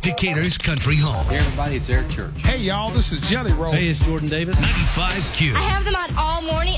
Decatur's country home. Hey, everybody, it's Eric Church. Hey, y'all, this is Jelly Roll. Hey, it's Jordan Davis. 95Q. I have them on all morning